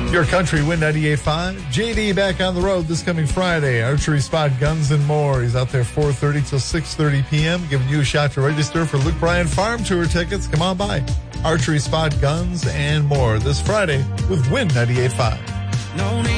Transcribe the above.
Your country win 98.5. JD back on the road this coming Friday. Archery Spot Guns and More. He's out there 4:30 till 6:30 p.m. giving you a shot to register for Luke Bryan Farm Tour tickets. Come on by. Archery Spot Guns and More this Friday with Win 98.5.